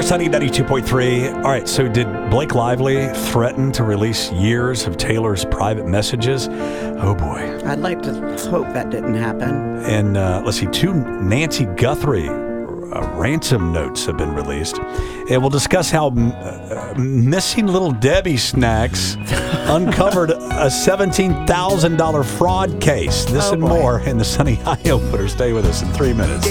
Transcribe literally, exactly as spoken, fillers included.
Sunny ninety-two point three. All right, so did Blake Lively threaten to release years of Taylor's private messages? Oh, boy. I'd like to hope that didn't happen. And uh, let's see, two Nancy Guthrie uh, ransom notes have been released. And we'll discuss how uh, missing Little Debbie snacks uncovered a seventeen thousand dollars fraud case. This Oh, and boy. more in the Sunny Eye Opener. Stay with us in three minutes.